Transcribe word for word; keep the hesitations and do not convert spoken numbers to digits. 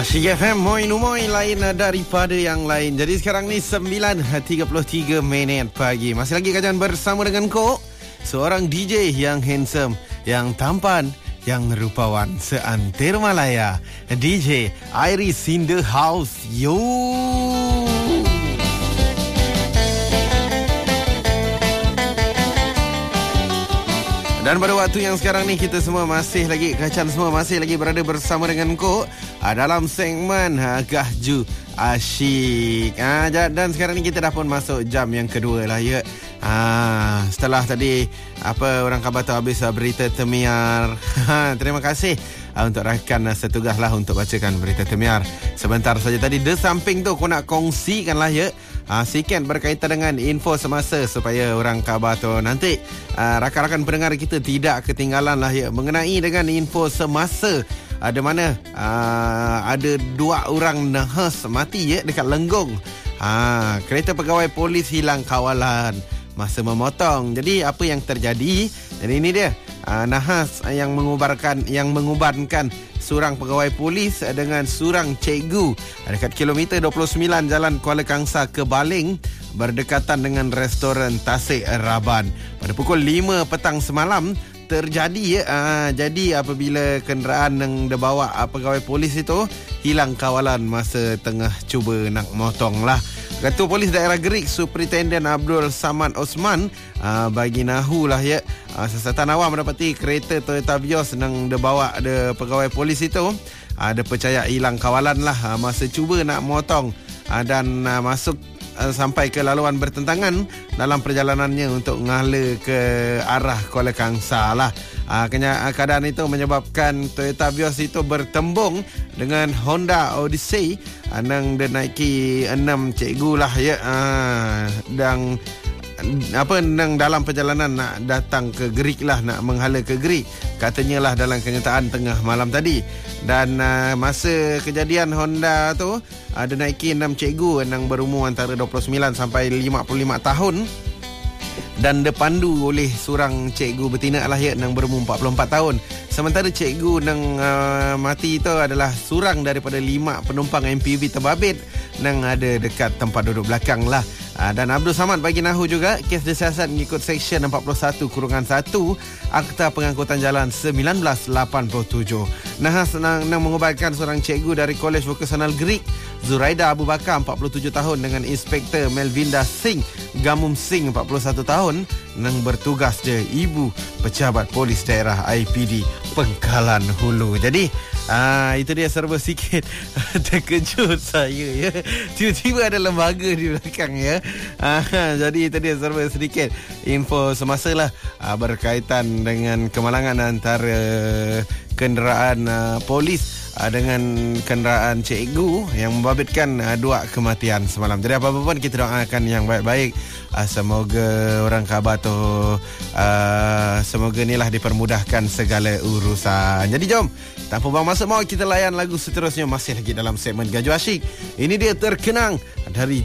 Asyik F M, moi numoi lain daripada yang lain. Jadi sekarang ni sembilan tiga puluh tiga minit pagi. Masih lagi kajian bersama dengan Ko, seorang D J yang handsome, yang tampan, yang rupawan seantero Malaya. D J Iris in the house. Yo. Dan pada waktu yang sekarang ni kita semua masih lagi, kacan semua masih lagi berada bersama dengan Ko dalam segmen Gahju Asyik. Ha, dan sekarang ni kita dah pun masuk jam yang kedua lah ya. Ha, setelah tadi apa orang khabar tu habis berita Temiar. Ha, terima kasih untuk rakan setugas lah untuk bacakan berita Temiar sebentar saja tadi. Di samping tu aku nak kongsikan lah ya Ha, sikit berkaitan dengan info semasa supaya orang khabar tu nanti uh, rakan-rakan pendengar kita tidak ketinggalan lah ya mengenai dengan info semasa uh, di mana uh, ada dua orang nahas mati ya dekat Lenggong. Ha, kereta pegawai polis hilang kawalan masa memotong. Jadi apa yang terjadi? Jadi ini dia uh, nahas yang mengubarkan yang mengubarkan seorang pegawai polis dengan seorang cikgu dekat kilometer dua puluh sembilan Jalan Kuala Kangsar ke Baling berdekatan dengan restoran Tasik Raban pada pukul lima petang semalam terjadi ya. Uh, jadi apabila kenderaan yang dibawa uh, pegawai polis itu hilang kawalan masa tengah cuba nak motong lah. Ketua Polis Daerah Gerik Superintendent Abdul Samad Osman uh, bagi nahu lah ya uh, sesatan awam mendapati kereta Toyota Vios yang dibawa de pegawai polis itu ada uh, percaya hilang kawalan lah uh, masa cuba nak motong uh, dan uh, masuk uh, sampai ke laluan bertentangan dalam perjalanannya untuk ngala ke arah Kuala Kangsar lah. Uh, kenya, uh, keadaan itu menyebabkan Toyota Vios itu bertembung dengan Honda Odyssey uh, yang dinaiki enam cikgu lah ya uh, dan apa nang dalam perjalanan nak datang ke Gerik lah, nak menghala ke Gerik katanya lah dalam kenyataan tengah malam tadi. Dan uh, masa kejadian Honda tu ada uh, naiki enam cikgu yang berumur antara dua puluh sembilan sampai lima puluh lima tahun dan dipandu oleh seorang cikgu betina lah ya yang berumur empat puluh empat tahun. Sementara cikgu yang uh, mati itu adalah seorang daripada lima penumpang M P V terbabit yang ada dekat tempat duduk belakang lah. Uh, dan Abdul Samad bagi nahu juga kes disiasat mengikut Seksyen empat puluh satu kurungan satu Akta Pengangkutan Jalan seribu sembilan ratus lapan puluh tujuh. Nahas nang, nang mengubarkan seorang cikgu dari Kolej Vokasional Gerik Zuraida Abu Bakar empat puluh tujuh tahun dengan Inspektor Melvinda Singh Gamum Singh empat puluh satu tahun yang bertugas je ibu pejabat polis daerah I P D Pengkalan Hulu. Jadi ah itu dia serba sikit terkejut saya ya. Tiba-tiba ada lembaga di belakang ya. Ah, jadi itu dia serba sedikit info semasa lah ah, berkaitan dengan kemalangan antara kenderaan uh, polis uh, dengan kenderaan cikgu yang membabitkan uh, dua kematian semalam. Jadi apa-apa pun kita doakan yang baik-baik. Uh, semoga orang khabar tu uh, semoga inilah dipermudahkan segala urusan. Jadi jom, tanpa buang masa mau kita layan lagu seterusnya masih lagi dalam segmen Gahju Asyik. Ini dia Terkenang dari